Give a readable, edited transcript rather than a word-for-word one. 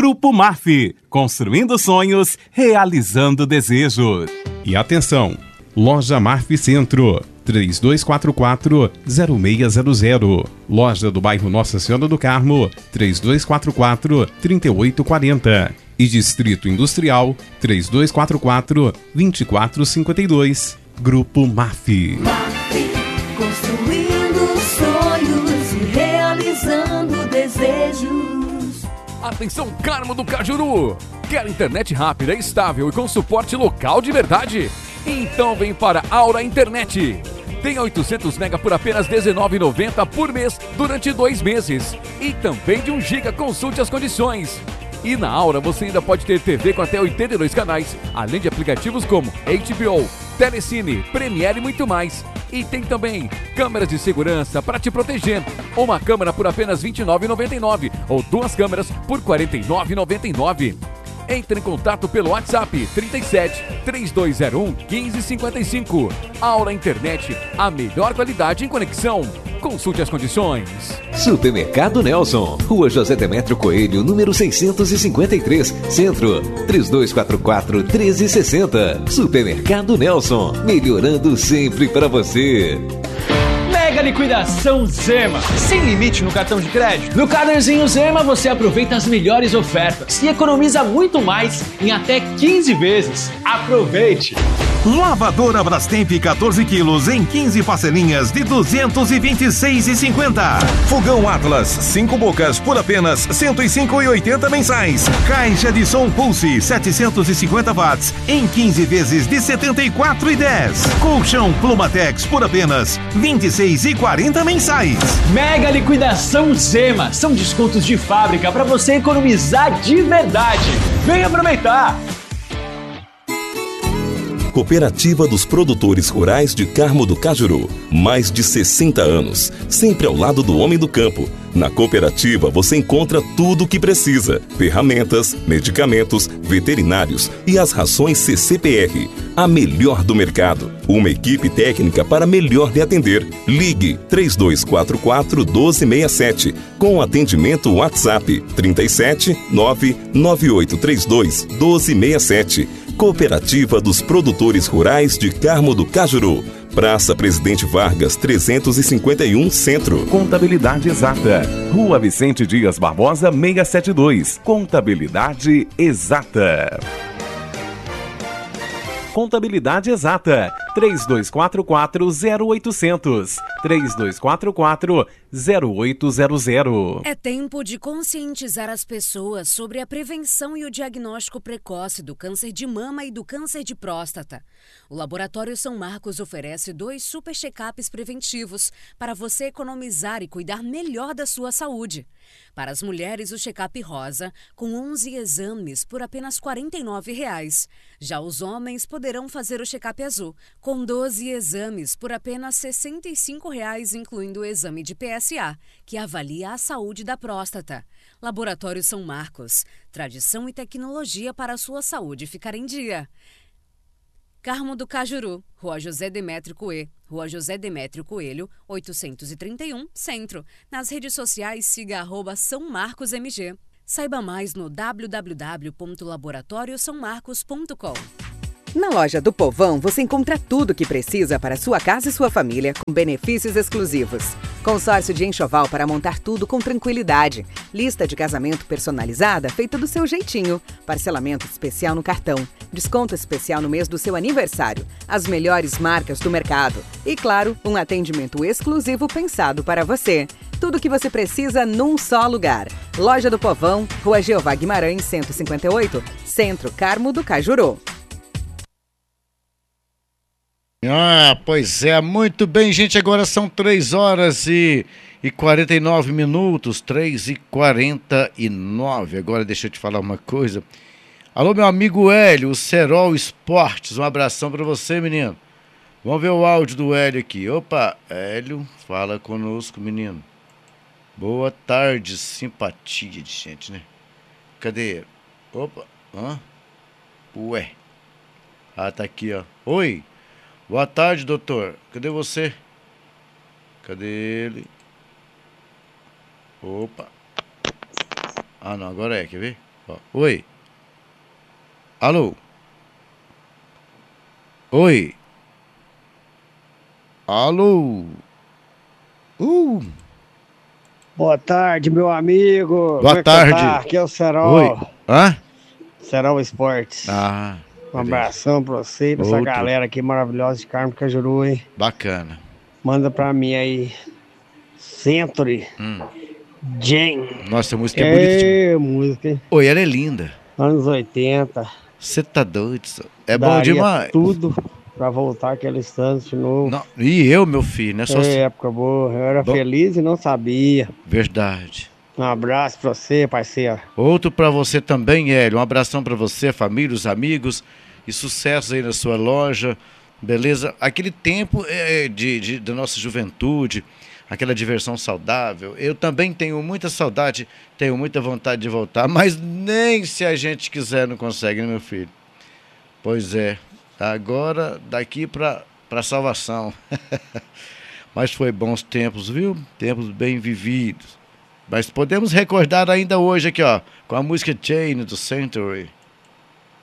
Grupo MAF, construindo sonhos, realizando desejos. E atenção, Loja MAF Centro, 3244-0600. Loja do bairro Nossa Senhora do Carmo, 3244-3840. E Distrito Industrial, 3244-2452. Grupo MAF. Construindo sonhos e realizando desejos. Atenção, Carmo do Cajuru! Quer internet rápida, estável e com suporte local de verdade? Então vem para Aura Internet. Tem 800 MB por apenas R$19,90 por mês durante 2 meses. E também de 1 GB, consulte as condições. E na Aura você ainda pode ter TV com até 82 canais, além de aplicativos como HBO, Telecine, Premiere e muito mais. E tem também câmeras de segurança para te proteger. Uma câmera por apenas R$29,99 ou 2 câmeras por R$49,99. Entre em contato pelo WhatsApp 37 3201 1555. Aura Internet, a melhor qualidade em conexão. Consulte as condições. Supermercado Nelson, Rua José Demétrio Coelho, número 653, Centro, 3244-1360. Supermercado Nelson, melhorando sempre para você. Mega liquidação Zema, sem limite no cartão de crédito. No Carnêzinho Zema você aproveita as melhores ofertas e economiza muito mais em até 15 vezes. Aproveite! Lavadora Brastemp 14 quilos em 15 parcelinhas de R$ 226,50. Fogão Atlas 5 bocas por apenas R$ 105,80 mensais. Caixa de som Pulse 750 watts em 15 vezes de R$ 74,10. Colchão Plumatex por apenas R$ 26,40 mensais. Mega liquidação Zema, são descontos de fábrica para você economizar de verdade. Vem aproveitar! Cooperativa dos Produtores Rurais de Carmo do Cajuru. Mais de 60 anos, sempre ao lado do homem do campo. Na cooperativa você encontra tudo o que precisa: ferramentas, medicamentos, veterinários e as rações CCPR. A melhor do mercado. Uma equipe técnica para melhor lhe atender. Ligue 3244-1267 com atendimento WhatsApp 37 99832 1267. Cooperativa dos Produtores Rurais de Carmo do Cajuru. Praça Presidente Vargas, 351, Centro. Contabilidade Exata. Rua Vicente Dias Barbosa, 672. Contabilidade Exata. Contabilidade Exata. 3244-0800. 3244-0800. É tempo de conscientizar as pessoas sobre a prevenção e o diagnóstico precoce do câncer de mama e do câncer de próstata. O Laboratório São Marcos oferece 2 super check-ups preventivos para você economizar e cuidar melhor da sua saúde. Para as mulheres, o check-up rosa, com 11 exames por apenas R$ 49,00. Já os homens poderão fazer o check-up azul, com 12 exames por apenas R$ 65,00, incluindo o exame de PSA, que avalia a saúde da próstata. Laboratório São Marcos, tradição e tecnologia para a sua saúde ficar em dia. Carmo do Cajuru, Rua José Demétrio Coelho, 831, Centro. Nas redes sociais, siga @SãoMarcosMG. Saiba mais no www.laboratoriosaomarcos.com. Na loja do Povão, você encontra tudo o que precisa para sua casa e sua família, com benefícios exclusivos. Consórcio de enxoval para montar tudo com tranquilidade. Lista de casamento personalizada feita do seu jeitinho. Parcelamento especial no cartão. Desconto especial no mês do seu aniversário. As melhores marcas do mercado. E, claro, um atendimento exclusivo pensado para você. Tudo o que você precisa num só lugar. Loja do Povão, Rua Jeová Guimarães, 158, Centro, Carmo do Cajuru. Pois é, muito bem, gente, agora são 3h49, 3h49. Agora deixa eu te falar uma coisa. Alô, meu amigo Hélio, o Serol Esportes, um abração pra você, menino. Vamos ver o áudio do Hélio aqui. Opa, Hélio, fala conosco, menino. Boa tarde, simpatia de gente, né? Cadê? Opa, Ué. Tá aqui, ó. Oi. Boa tarde, doutor. Cadê você? Cadê ele? Opa. Não, agora quer ver? Ó, oi. Alô? Oi. Alô? Boa tarde, meu amigo. Boa tarde. Tá? Aqui é o Serol. Oi. Hã? Serol Esportes. Ah. Um abração pra você e pra essa Outro. galera aqui maravilhosa de Carmo Cajuru, hein? Bacana. Manda pra mim aí. Century. Jane. Nossa, a música é bonita demais. Música, hein? Oi, ela é linda. Anos 80. Você tá doido? É bom Daria demais. tudo pra voltar aquele instante de novo. Não, e eu, meu filho, né? Só... época boa. Eu era feliz e não sabia. Verdade. Um abraço pra você, parceiro. Outro pra você também, Hélio. Um abração pra você, família, os amigos. E sucesso aí na sua loja. Beleza? Aquele tempo da nossa juventude, aquela diversão saudável. Eu também tenho muita saudade, tenho muita vontade de voltar, mas nem se a gente quiser não consegue, né, meu filho? Pois é. Agora, daqui pra salvação. Mas foi bons tempos, viu? Tempos bem vividos. Mas podemos recordar ainda hoje aqui, ó, com a música Jane do Century.